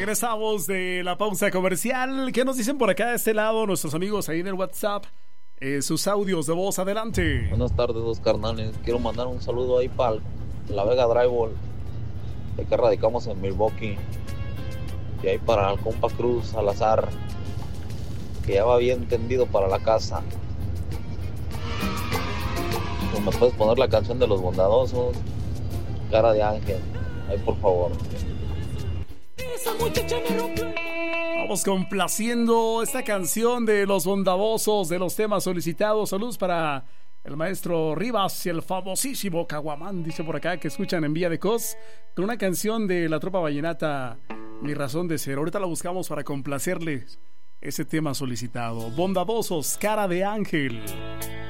Regresamos de la pausa comercial. ¿Qué nos dicen por acá de este lado nuestros amigos ahí en el WhatsApp? Sus audios de voz, adelante. Buenas tardes, dos carnales. Quiero mandar un saludo ahí para la Vega Drywall, de que radicamos en Milwaukee. Y ahí para el compa Cruz Salazar, que ya va bien tendido para la casa. Pues me puedes poner la canción de Los Bondadosos, Cara de Ángel, ahí por favor. Esa muchacha me rompió. Vamos complaciendo esta canción de Los Bondadosos, de los temas solicitados. Saludos para el maestro Rivas y el famosísimo Caguamán, dice por acá, que escuchan en Vía de Cos, con una canción de la Tropa Vallenata, Mi Razón de Ser. Ahorita la buscamos para complacerles ese tema solicitado. Bondadosos, Cara de Ángel.